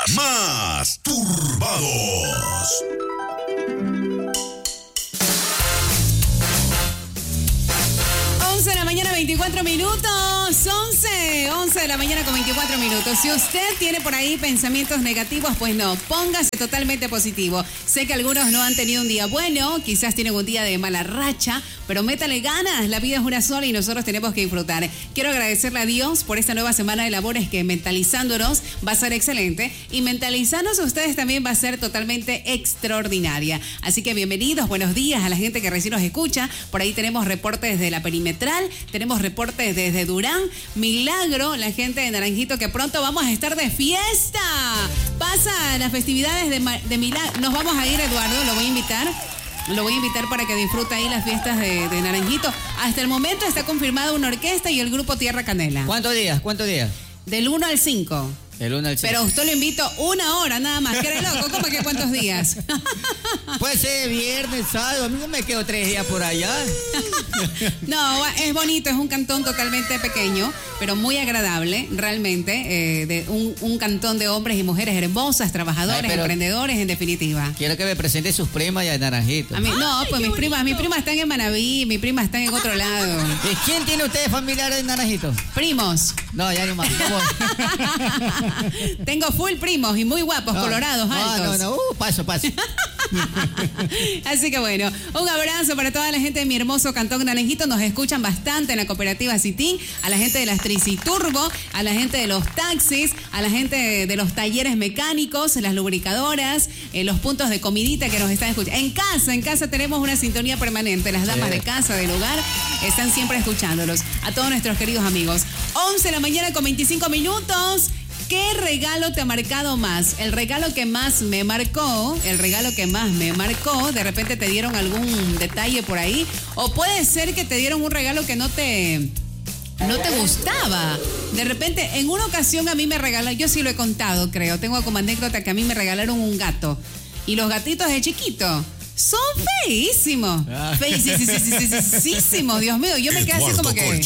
más turbados. De la mañana, 24 minutos. 11 de la mañana con 24 minutos. Si usted tiene por ahí pensamientos negativos, pues no, póngase totalmente positivo. Sé que algunos no han tenido un día bueno, quizás tienen un día de mala racha, pero métale ganas, la vida es una sola y nosotros tenemos que disfrutar. Quiero agradecerle a Dios por esta nueva semana de labores que mentalizándonos va a ser excelente y mentalizándonos a ustedes también va a ser totalmente extraordinaria. Así que bienvenidos, buenos días a la gente que recién nos escucha. Por ahí tenemos reportes de la perimetral, tenemos reportes desde Durán, Milagro, la gente de Naranjito que pronto vamos a estar de fiesta. Pasa las festividades de Milagro. Nos vamos a ir, Eduardo, lo voy a invitar para que disfrute ahí las fiestas de Naranjito. Hasta el momento está confirmada una orquesta y el grupo Tierra Canela. ¿Cuántos días? Del 1 al 5. Del 1 al 5. Pero usted lo invito 1 hora nada más. ¿Qué eres loco? ¿Cómo que cuántos días? Puede ser viernes, sábado. A mí no me quedo 3 días por allá. No, es bonito. Es un cantón totalmente pequeño, pero muy agradable, realmente. De un cantón de hombres y mujeres hermosas, trabajadores, emprendedores, en definitiva. Quiero que me presente sus primas y a Naranjito. A mí, no, pues mis primas están en Manaví, mis primas están en otro lado. ¿Y quién tiene usted familiares en Naranjito? Primos. No, ya no más. Tengo full primos y muy guapos, colorados, altos. No, paso. Así que bueno, un abrazo para toda la gente de mi hermoso cantón Naranjito. Nos escuchan bastante en la cooperativa Citín, a la gente de las Triciturbo, a la gente de los taxis, a la gente de los talleres mecánicos, las lubricadoras, los puntos de comidita que nos están escuchando. En casa tenemos una sintonía permanente. Las damas de casa, del hogar, están siempre escuchándolos. A todos nuestros queridos amigos. 11 de la mañana con 25 minutos. ¿Qué regalo te ha marcado más? El regalo que más me marcó, de repente te dieron algún detalle por ahí, o puede ser que te dieron un regalo que no te gustaba. De repente, en una ocasión a mí me regalaron, yo sí lo he contado, creo, tengo como anécdota que a mí me regalaron un gato, y los gatitos de chiquito son feísimos. Feísimos, Dios mío, yo me quedé así como que...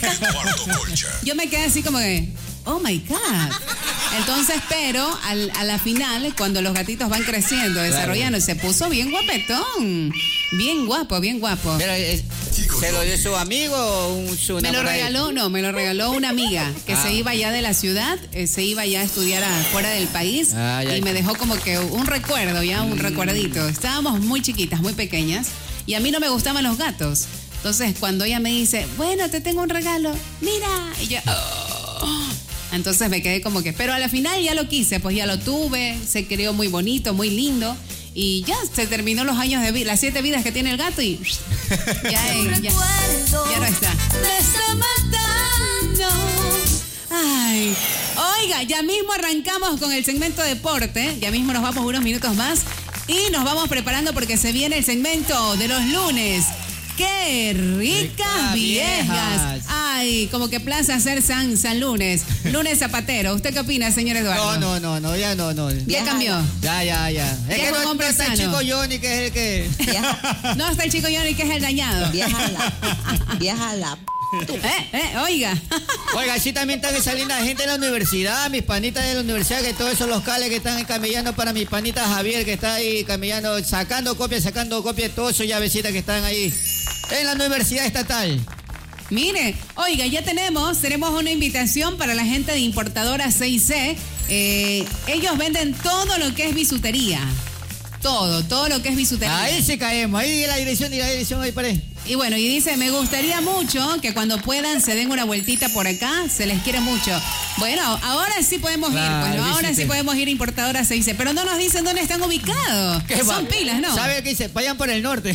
Yo me quedé así como que... Oh my God. Entonces, pero a la final, cuando los gatitos van creciendo, desarrollando, se puso bien guapetón. Bien guapo. Pero, ¿se lo dio su amigo o su enamorado? Me lo regaló una amiga que se iba ya de la ciudad, se iba ya a estudiar fuera del país y me dejó como que un recuerdo, un recuerdito. Estábamos muy chiquitas, muy pequeñas y a mí no me gustaban los gatos. Entonces, cuando ella me dice, bueno, te tengo un regalo, mira, y yo... Entonces me quedé como que, pero a la final ya lo quise, pues ya lo tuve, se creó muy bonito, muy lindo y ya se terminó los años de vida, las 7 vidas que tiene el gato y ya no está. Me está matando. Ay, oiga, ya mismo arrancamos con el segmento deporte, ya mismo nos vamos unos minutos más y nos vamos preparando porque se viene el segmento de los lunes. ¡Qué ricas viejas! Ay, como que plaza hacer San Lunes. Lunes zapatero. ¿Usted qué opina, señor Eduardo? No, ya no. ¿Ya cambió? Ya. Es que no está el chico Johnny, que es el que... No está el chico Johnny, que es el dañado. Viajala. Oiga, sí también están esa linda gente de la universidad, mis panitas de la universidad, que todos esos locales que están camellando para mi panita Javier, que está ahí camellando, sacando copias, todos esos llavecitas que están ahí en la Universidad Estatal. Mire, oiga, ya tenemos una invitación para la gente de Importadora 6C. Ellos venden todo lo que es bisutería. Todo lo que es bisutería. Ahí se caemos, ahí la dirección, ahí paré. Y bueno, y dice, me gustaría mucho que cuando puedan se den una vueltita por acá, se les quiere mucho. Bueno, ahora sí podemos ir, pues, ¿no? Ahora sí podemos ir a Importadora 6C, pero no nos dicen dónde están ubicados. Son pilas, ¿no? ¿Sabe qué dice? Vayan por el norte.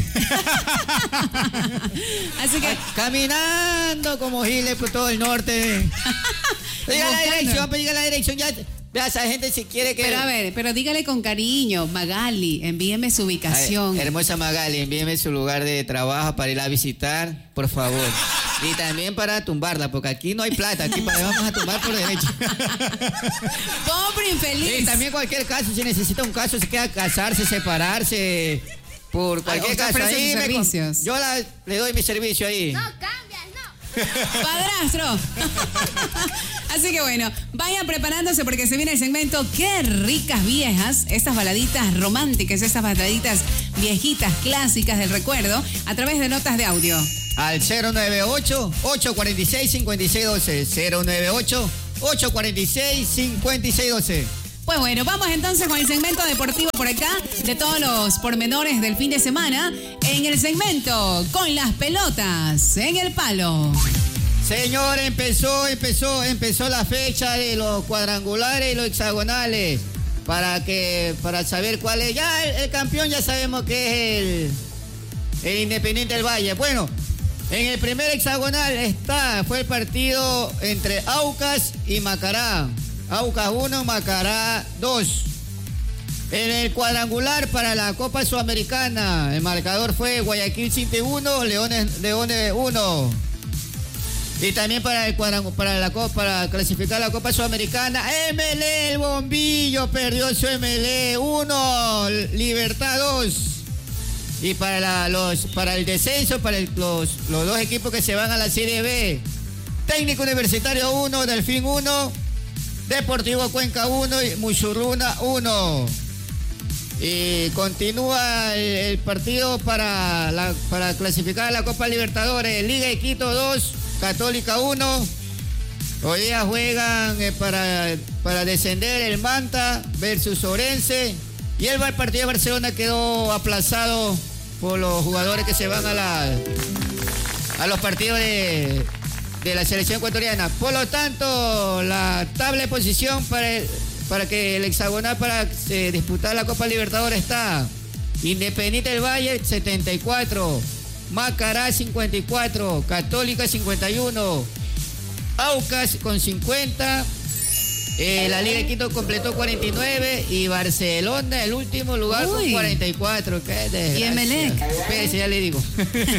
Así que... Caminando como giles por todo el norte. Diga la dirección ya. Vea, esa gente si quiere que... Pero a ver, dígale con cariño, Magali, envíeme su ubicación. Ver, hermosa Magali, envíeme su lugar de trabajo para ir a visitar, por favor. Y también para tumbarla, porque aquí no hay plata, aquí vamos a tumbar por derecho. Pobre infeliz. Y también cualquier caso, si necesita un caso, se queda casarse, separarse, por cualquier caso. Ahí yo le doy mi servicio ahí. No cambias, no. Padrastro. Así que bueno, vayan preparándose porque se viene el segmento Qué ricas viejas, estas baladitas románticas, estas baladitas viejitas, clásicas del recuerdo, a través de notas de audio. Al 098-846-5612. 098-846-5612. Pues bueno, vamos entonces con el segmento deportivo por acá, de todos los pormenores del fin de semana, en el segmento Con las pelotas en el palo. Señor, empezó la fecha de los cuadrangulares y los hexagonales. Para saber cuál es. Ya el campeón ya sabemos que es el Independiente del Valle. Bueno, en el primer hexagonal fue el partido entre Aucas y Macará. Aucas 1, Macará 2. En el cuadrangular para la Copa Sudamericana, el marcador fue Guayaquil City 1, Leones 1. Y también para clasificar la Copa Sudamericana, MLE, el Bombillo perdió su MLE 1, Libertad 2. Y para el descenso, para los dos equipos que se van a la Serie B, Técnico Universitario 1, Delfín 1, Deportivo Cuenca 1 y Muchurruna 1. Y continúa el partido para clasificar a la Copa Libertadores, Liga de Quito 2, Católica 1. Hoy día juegan para descender el Manta versus Orense. Y el partido de Barcelona quedó aplazado por los jugadores que se van a los partidos de la selección ecuatoriana. Por lo tanto, la tabla de posición para que el hexagonal para disputar la Copa Libertadores está Independiente del Valle 74, Macará 54, Católica 51, Aucas con 50, la Liga de Quito completó 49 y Barcelona el último lugar con 44. Qué desgracia. Y Emelec. Espérese, ya le digo.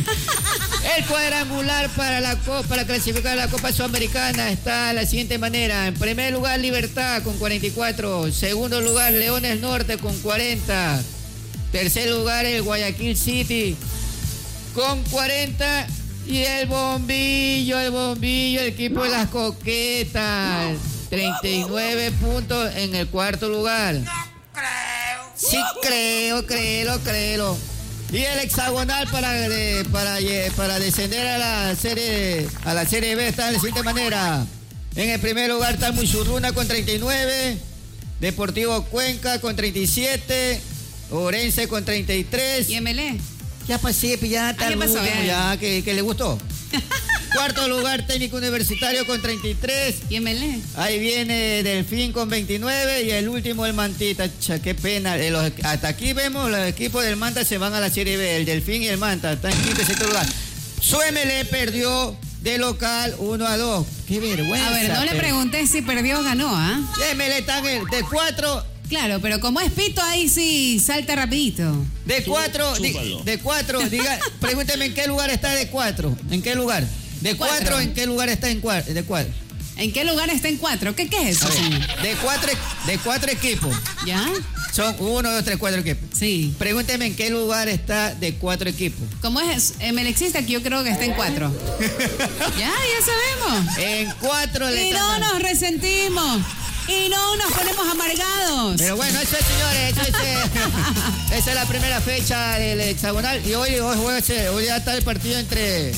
El cuadrangular para clasificar la Copa Sudamericana está de la siguiente manera. En primer lugar, Libertad con 44. Segundo lugar, Leones Norte con 40. Tercer lugar, el Guayaquil City con 40. Y el Bombillo, el equipo de las Coquetas, 39 puntos en el cuarto lugar. No creo. Sí creo, créelo. Y el hexagonal para descender a la serie B está de la siguiente manera. En el primer lugar está Muchurruna con 39, Deportivo Cuenca con 37, Orense con 33. ¿Y MLE? Ya pasé, ya está el último, ya que le gustó. Cuarto lugar, Técnico Universitario con 33. ¿Y MLE? Ahí viene Delfín con 29 y el último el Mantita. Qué pena. Hasta aquí vemos los equipos del Manta se van a la Serie B. El Delfín y el Manta están en quinto y sexto lugar. Su MLE perdió de local 1-2. Qué vergüenza. A ver, no le pregunté si perdió o ganó, ¿ah? MLE está de 4. Claro, pero como es pito, ahí sí salta rapidito. De 4, diga, pregúnteme en qué lugar está de 4. ¿En qué lugar? De 4, ¿en qué lugar está de 4? ¿En qué lugar está en 4? ¿Qué es eso? De 4 equipos. ¿Ya? Son 1, 2, 3, 4 equipos. Sí. Pregúnteme en qué lugar está de 4 equipos. ¿Cómo es? Melexista, que yo creo que está en 4. Ya sabemos. En 4 y no nos resentimos. Y no nos ponemos amargados. Pero bueno, eso es, señores, esa es la primera fecha del hexagonal. Y hoy ya está el partido entre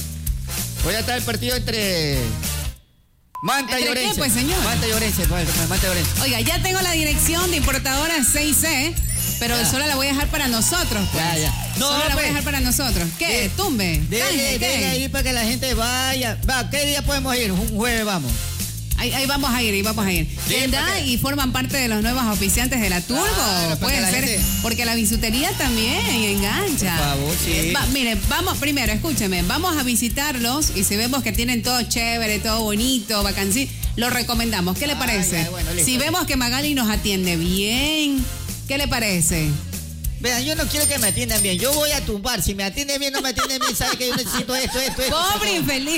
Manta y Orense. ¿Qué, pues, señor? Manta y Orense. Oiga, ya tengo la dirección de importadora 6C, pero solo la voy a dejar para nosotros, pues. Ya. No, solo la voy a dejar para nosotros. ¿Qué? ¿Tumbe? Deje ahí para que la gente vaya. Va, ¿qué día podemos ir? Un jueves vamos. Ahí vamos a ir. Y forman parte de los nuevos auspiciantes de la Turbo. Claro, puede ser, gente... porque la bisutería también engancha. Por favor, sí. Miren, primero, escúcheme, vamos a visitarlos y si vemos que tienen todo chévere, todo bonito, vacancito, lo recomendamos. ¿Qué le parece? Bueno, si vemos que Magali nos atiende bien, ¿qué le parece? Vean, yo no quiero que me atiendan bien. Yo voy a tumbar. Si me atienden bien, no me atienden bien, sabe que yo necesito esto. Pobre infeliz.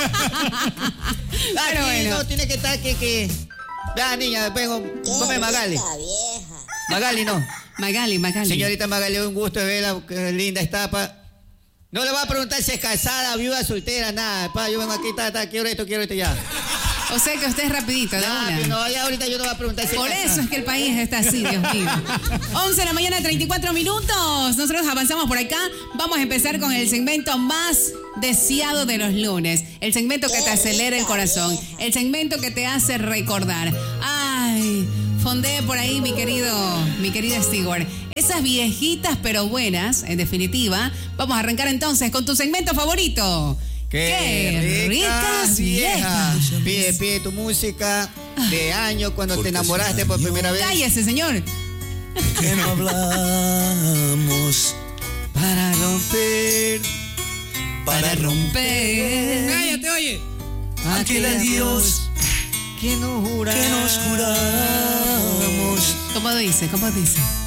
Pero bueno. No, tiene que estar que... Vean, niña, vengo, come Magali. Vieja. Magali, no. Magali. Señorita Magali, un gusto de verla, qué linda está, No le voy a preguntar si es casada, viuda, soltera, nada. Yo vengo aquí, quiero esto ya. O sea que usted es rapidito, de una. No, ya ahorita yo no voy a preguntar si por eso es que el país está así, Dios mío. 11 de la mañana, 34 minutos. Nosotros avanzamos por acá. Vamos a empezar con el segmento más deseado de los lunes. El segmento que te acelera el corazón. El segmento que te hace recordar. Ay, fondee por ahí, mi querido Stewart. Esas viejitas pero buenas, en definitiva. Vamos a arrancar entonces con tu segmento favorito. ¡Qué ricas viejas! Pide tu música de año cuando te enamoraste por primera vez. ¡Cállese, señor! Que no hablamos Para romper. ¡Cállate, oye! aquel adiós que nos juramos. que nos juramos. ¿Cómo dice?